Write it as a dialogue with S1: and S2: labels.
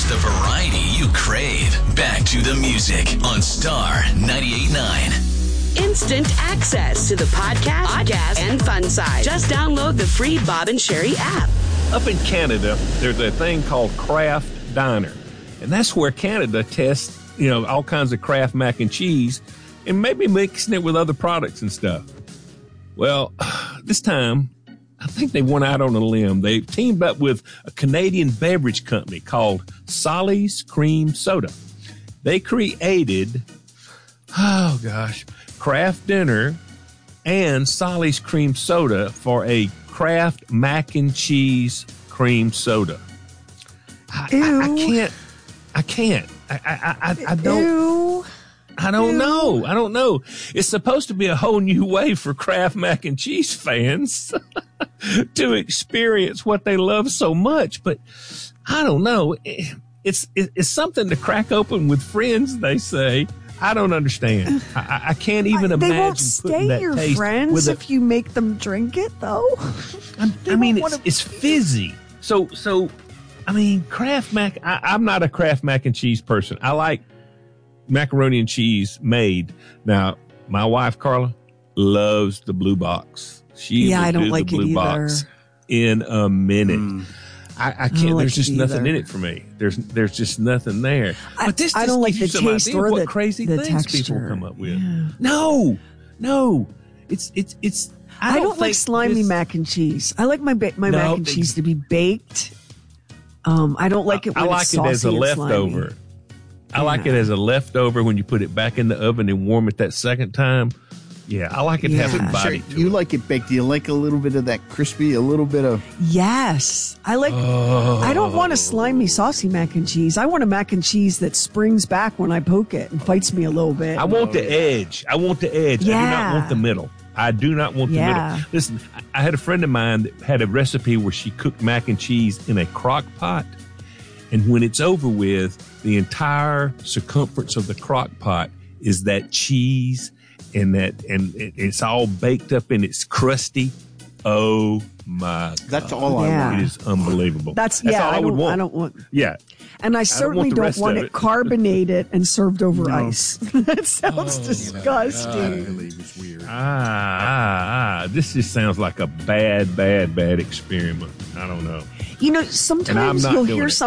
S1: the variety you crave. Back to the music on Star 98.9.
S2: Instant access to the podcast, and fun side. Just download the free Bob and Sherry app.
S3: Up in Canada, there's a thing called Kraft Diner. And that's where Canada tests, all kinds of Kraft mac and cheese and maybe mixing it with other products and stuff. Well, this time, I think they went out on a limb. They teamed up with a Canadian beverage company called Solly's Cream Soda. They created, Kraft Dinner and Solly's Cream Soda for a Kraft mac and cheese cream soda. I can't. I don't.
S4: Ew.
S3: I don't know. It's supposed to be a whole new way for Kraft mac and cheese fans to experience what they love so much, but I don't know. It's something to crack open with friends, they say. I don't understand. I can't even imagine.
S4: They won't stay your friends if you make them drink it, though.
S3: It's fizzy. So Kraft mac. I'm not a Kraft mac and cheese person. I like macaroni and cheese made. Now, my wife Carla loves the blue box.
S4: I don't like
S3: the blue
S4: it
S3: box
S4: either.
S3: In a minute. I can't. There's just nothing in it for me. There's just nothing there. But this
S4: I don't like the taste or
S3: what
S4: the
S3: crazy
S4: the
S3: things
S4: texture.
S3: people come up with.
S4: Yeah.
S3: No. It's.
S4: I don't like slimy mac and cheese. I like my mac and cheese to be baked. I don't like it when
S3: I like
S4: it's
S3: it as a
S4: saucy and
S3: leftover.
S4: slimy.
S3: I like it as a leftover when you put it back in the oven and warm it that second time. Yeah, I like it to have a body to
S5: You
S3: it.
S5: like it baked. Do you like a little bit of that crispy, a little bit of...
S4: Yes. I don't want a slimy, saucy mac and cheese. I want a mac and cheese that springs back when I poke it and fights me a little bit.
S3: I want the edge. I want the edge.
S4: Yeah.
S3: I do not want the middle. I do not want the middle. Listen, I had a friend of mine that had a recipe where she cooked mac and cheese in a crock pot. And when it's over with, the entire circumference of the crock pot is that cheese and it's all baked up and it's crusty. Oh my God.
S5: That's all I want.
S3: It is unbelievable.
S4: That's
S3: all
S4: I
S3: would want.
S4: I don't want.
S3: Yeah.
S4: And I certainly
S3: the
S4: don't
S3: rest
S4: want
S3: of
S4: it
S3: it.
S4: carbonated and served over ice. That sounds disgusting.
S5: Really was weird.
S3: This just sounds like a bad experiment. I don't know.
S4: Sometimes
S3: not
S4: you'll
S3: doing
S4: hear
S3: it.
S4: something